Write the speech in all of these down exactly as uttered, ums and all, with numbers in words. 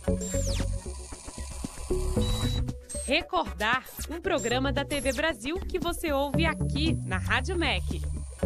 Recordar, um programa da T V Brasil que você ouve aqui na Rádio M E C.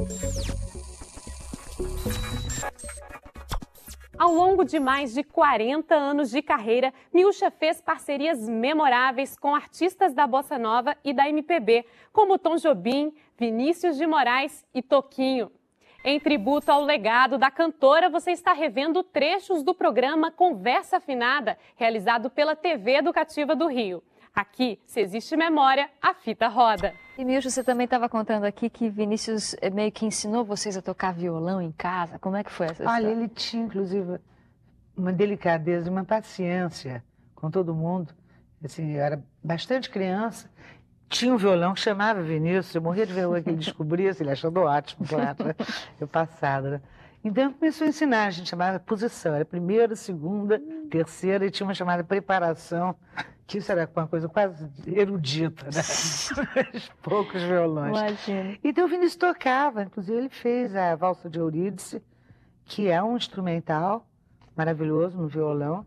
Ao longo de mais de quarenta anos de carreira, Milcha fez parcerias memoráveis com artistas da Bossa Nova e da M P B, como Tom Jobim, Vinícius de Moraes e Toquinho. Em tributo ao legado da cantora, você está revendo trechos do programa Conversa Afinada, realizado pela T V Educativa do Rio. Aqui, se existe memória, a fita roda. E Milcha, você também estava contando aqui que Vinícius meio que ensinou vocês a tocar violão em casa. Como é que foi essa história? Olha, ele tinha, inclusive, uma delicadeza e uma paciência com todo mundo. Assim, eu era bastante criança. Tinha um violão que chamava Vinícius. Eu morria de vergonha que ele descobrisse, ele achando ótimo, claro, né? Eu passado, né? Então, começou a ensinar, a gente chamava posição. Era primeira, segunda, terceira, e tinha uma chamada preparação, que isso era uma coisa quase erudita, né? Poucos violões. Imagina. Então, o Vinícius tocava, inclusive ele fez a Valsa de Eurídice, que é um instrumental maravilhoso no violão,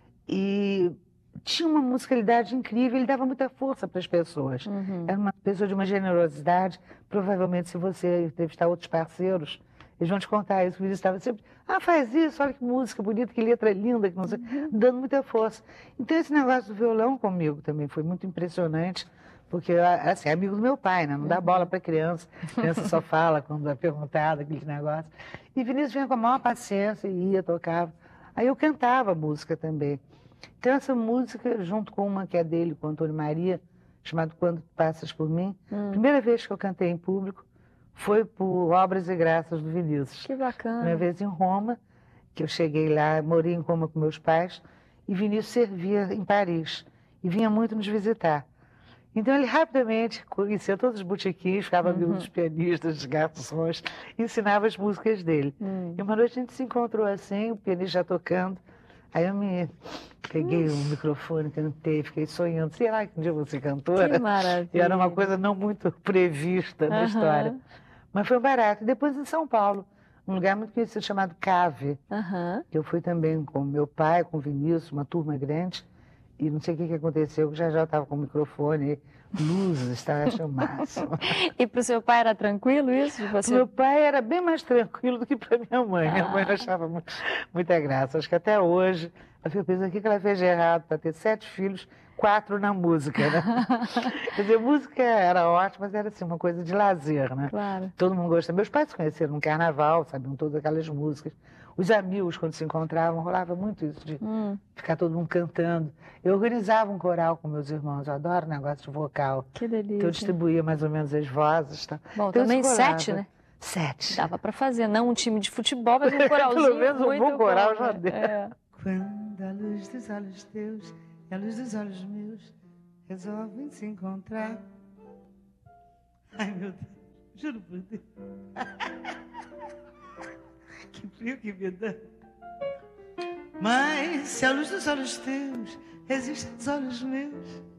e tinha uma musicalidade incrível, ele dava muita força para as pessoas. Uhum. Era uma pessoa de uma generosidade. Provavelmente, se você entrevistar outros parceiros, eles vão te contar isso. O Vinícius estava sempre, ah, faz isso, olha que música bonita, que letra linda, que não sei, uhum. dando muita força. Então, esse negócio do violão comigo também foi muito impressionante, porque, assim, é amigo do meu pai, né? Não dá bola para criança, a criança só fala quando é perguntada, aquele negócio. E Vinícius vinha com a maior paciência e ia, tocava. Aí eu cantava música também. Então, essa música, junto com uma que é dele, com Antônio Maria, chamado Quando Passas por Mim, hum. primeira vez que eu cantei em público foi por Obras e Graças do Vinícius. Que bacana. Uma vez em Roma, que eu cheguei lá, morei em Roma com meus pais, e Vinícius servia em Paris, e vinha muito nos visitar. Então, ele rapidamente conhecia todos os botequins, ficava amigo uhum. dos pianistas, dos garçons, ensinava as músicas dele. Hum. E uma noite a gente se encontrou assim, o pianista já tocando. Aí eu me peguei o um microfone, cantei, fiquei sonhando, sei lá que um dia eu vou ser cantora. Que maravilha. E era uma coisa não muito prevista na uhum. história. Mas foi barato. E depois em São Paulo, um lugar muito conhecido chamado Cave, uhum. que eu fui também com meu pai, com o Vinícius, uma turma grande. E não sei o que, que aconteceu, que já já estava com o microfone, luzes, estava achando o máximo. E para o seu pai era tranquilo isso? Você... Meu pai era bem mais tranquilo do que para minha mãe. Ah. Minha mãe achava muito, muita graça. Acho que até hoje, eu fico pensando o que ela fez de errado para ter sete filhos, quatro na música, né? Quer dizer, música era ótima, mas era assim, uma coisa de lazer, né? Claro. Todo mundo gosta. Meus pais se conheceram no carnaval, sabiam todas aquelas músicas. Os amigos, quando se encontravam, rolava muito isso de hum. ficar todo mundo cantando. Eu organizava um coral com meus irmãos, eu adoro negócio de vocal. Que delícia. Então eu distribuía mais ou menos as vozes. Tá? Bom, então, também sete, né? Sete. Dava para fazer, não um time de futebol, mas um coralzinho. Pelo menos um bom coral já deu. É. Quando a luz dos olhos teus e a luz dos olhos meus resolvem se encontrar. Ai, meu Deus, juro por Deus. Que frio que me dá. Mas se a luz dos olhos teus resiste aos olhos meus,